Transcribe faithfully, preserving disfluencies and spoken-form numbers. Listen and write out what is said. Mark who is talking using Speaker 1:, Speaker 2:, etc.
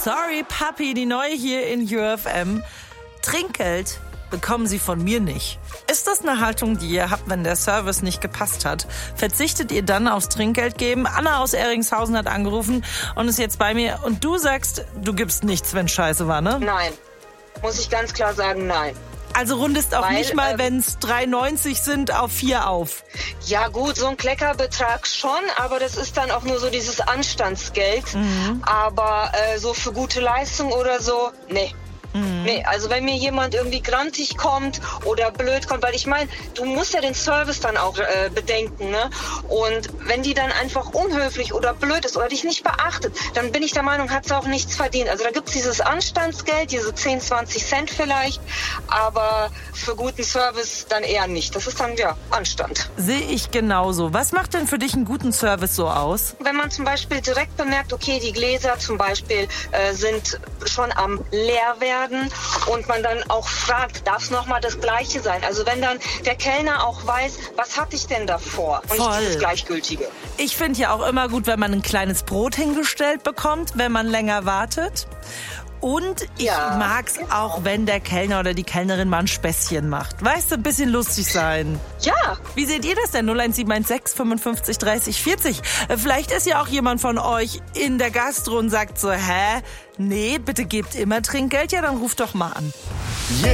Speaker 1: Sorry, Papi, die neue hier in U F M. Trinkgeld bekommen Sie von mir nicht. Ist das eine Haltung, die ihr habt, wenn der Service nicht gepasst hat? Verzichtet ihr dann aufs Trinkgeld geben? Anna aus Eringshausen hat angerufen und ist jetzt bei mir. Und du sagst, du gibst nichts, wenn Scheiße war, ne?
Speaker 2: Nein. Muss ich ganz klar sagen, nein.
Speaker 1: Also rundest auch
Speaker 2: Weil,
Speaker 1: nicht mal,
Speaker 2: ähm,
Speaker 1: wenn es drei neunzig sind, auf vier auf.
Speaker 2: Ja gut, so ein Kleckerbetrag schon, aber das ist dann auch nur so dieses Anstandsgeld. Mhm. Aber äh, so für gute Leistung oder so, nee. Mhm. Nee, also wenn mir jemand irgendwie grantig kommt oder blöd kommt, weil ich meine, du musst ja den Service dann auch äh, bedenken, ne? Und wenn die dann einfach unhöflich oder blöd ist oder dich nicht beachtet, dann bin ich der Meinung, hat sie auch nichts verdient. Also da gibt's dieses Anstandsgeld, diese zehn, zwanzig Cent vielleicht, aber für guten Service dann eher nicht. Das ist dann, ja, Anstand.
Speaker 1: Sehe ich genauso. Was macht denn für dich einen guten Service so aus?
Speaker 2: Wenn man zum Beispiel direkt bemerkt, okay, die Gläser zum Beispiel äh, sind schon am leer werden, und man dann auch fragt, darf es nochmal das Gleiche sein? Also wenn dann der Kellner auch weiß, was hatte ich denn davor? Und
Speaker 1: Voll.
Speaker 2: nicht dieses Gleichgültige.
Speaker 1: Ich finde ja auch immer gut, wenn man ein kleines Brot hingestellt bekommt, wenn man länger wartet. Und ich
Speaker 2: Ja.
Speaker 1: mag's auch, wenn der Kellner oder die Kellnerin mal ein Späßchen macht. Weißt du, ein bisschen lustig sein.
Speaker 2: Ja.
Speaker 1: Wie seht ihr das denn? null eins sieben eins sechs fünfundfünfzig dreißig vierzig. Vielleicht ist ja auch jemand von euch in der Gastro und sagt so, hä? Nee, bitte gebt immer Trinkgeld. Ja, dann ruft doch mal an.
Speaker 3: Yeah.